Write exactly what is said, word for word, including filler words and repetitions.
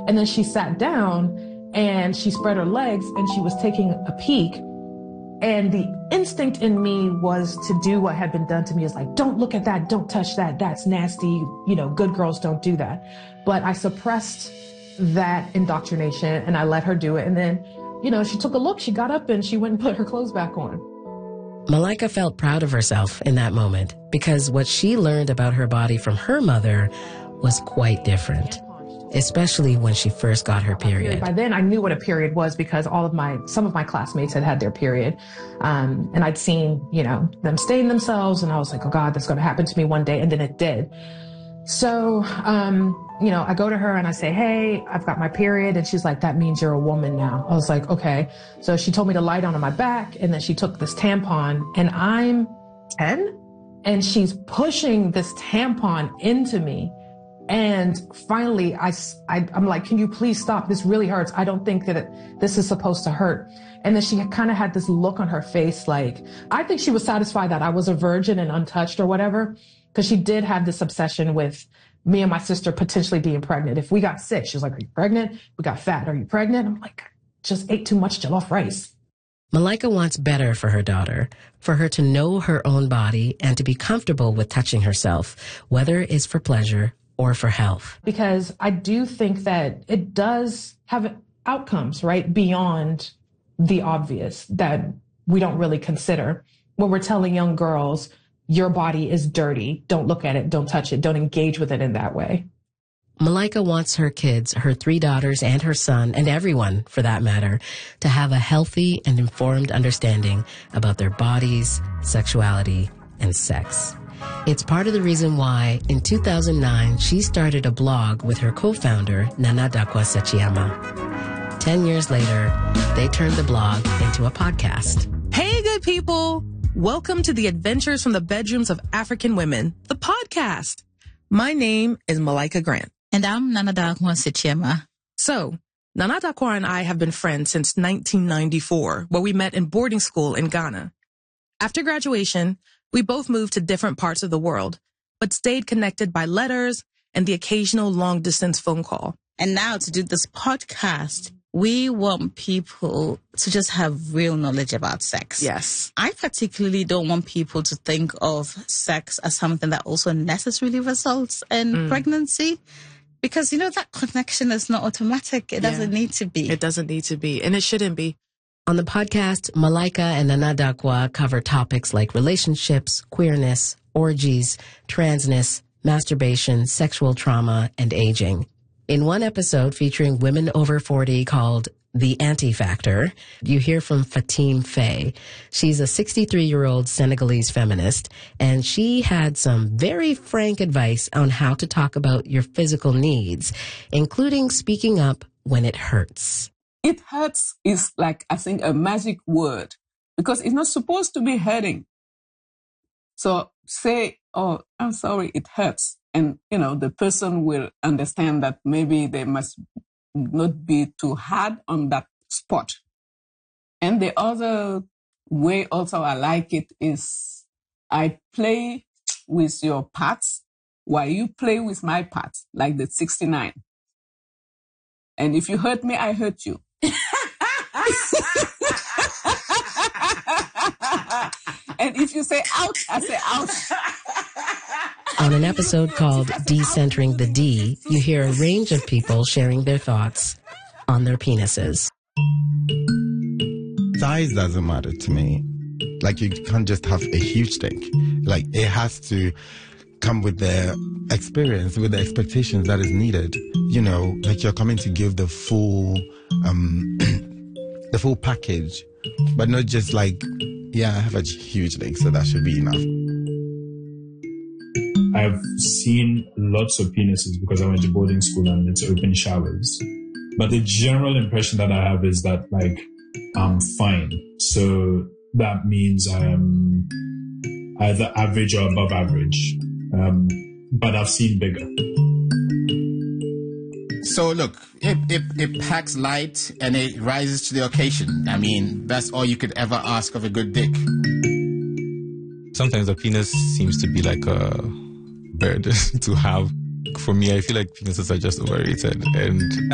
And then she sat down and she spread her legs and she was taking a peek. And the instinct in me was to do what had been done to me, is like, don't look at that, don't touch that, that's nasty, you know, good girls don't do that. But I suppressed that indoctrination and I let her do it. And then, you know, she took a look, she got up and she went and put her clothes back on. Malaika felt proud of herself in that moment because what she learned about her body from her mother was quite different, especially when she first got her period. By then, I knew what a period was because all of my, some of my classmates had had their period. Um, and I'd seen, you know, them stain themselves and I was like, oh God, that's going to happen to me one day. And then it did. So, um, you know, I go to her and I say, hey, I've got my period. And she's like, that means you're a woman now. I was like, okay. So she told me to lie down on my back and then she took this tampon and I'm ten and she's pushing this tampon into me. And finally, I, I, I'm like, can you please stop? This really hurts. I don't think that it, this is supposed to hurt. And then she kind of had this look on her face like, I think she was satisfied that I was a virgin and untouched or whatever, because she did have this obsession with me and my sister potentially being pregnant. If we got sick, she was like, are you pregnant? We got fat. Are you pregnant? I'm like, just ate too much jollof rice. Malaika wants better for her daughter, for her to know her own body and to be comfortable with touching herself, whether it's for pleasure or for health. Because I do think that it does have outcomes, right, beyond the obvious that we don't really consider. When we're telling young girls, your body is dirty, don't look at it, don't touch it, don't engage with it in that way. Malaika wants her kids, her three daughters and her son, and everyone, for that matter, to have a healthy and informed understanding about their bodies, sexuality, and sex. It's part of the reason why, in two thousand nine, she started a blog with her co-founder, Nana Dakwah Setchiama. Ten years later, they turned the blog into a podcast. Hey, good people! Welcome to the Adventures from the Bedrooms of African Women, the podcast. My name is Malaika Grant. And I'm Nana Dakwah Setchiama. So, Nana Dakwah and I have been friends since nineteen ninety-four, where we met in boarding school in Ghana. After graduation, we both moved to different parts of the world, but stayed connected by letters and the occasional long-distance phone call. And now to do this podcast, we want people to just have real knowledge about sex. Yes. I particularly don't want people to think of sex as something that also necessarily results in mm. pregnancy. Because, you know, that connection is not automatic. It yeah. doesn't need to be. It doesn't need to be. And it shouldn't be. On the podcast, Malaika and Nana Dakwah cover topics like relationships, queerness, orgies, transness, masturbation, sexual trauma, and aging. In one episode featuring women over forty called The Anti-Factor, you hear from Fatim Faye. She's a sixty-three-year-old Senegalese feminist, and she had some very frank advice on how to talk about your physical needs, including speaking up when it hurts. It hurts is like, I think, a magic word because it's not supposed to be hurting. So say, oh, I'm sorry, it hurts. And, you know, the person will understand that maybe they must not be too hard on that spot. And the other way also I like it is I play with your parts while you play with my parts, like the sixty-nine. And if you hurt me, I hurt you. And if you say ouch, I say ouch. On an episode called Decentering the D, you hear a range of people sharing their thoughts on their penises. Size doesn't matter to me. Like, you can't just have a huge dick. Like, it has to come with the experience, with the expectations that is needed. You know, like you're coming to give the full, um, the full package, but not just like, yeah, I have a huge leg, so that should be enough. I've seen lots of penises because I went to boarding school and it's open showers. But the general impression that I have is that, like, I'm fine. So that means I am either average or above average. Um, but I've seen bigger. So look, it, it, it packs light and it rises to the occasion. I mean, that's all you could ever ask of a good dick. Sometimes a penis seems to be like a bird to have. For me, I feel like penises are just overrated. And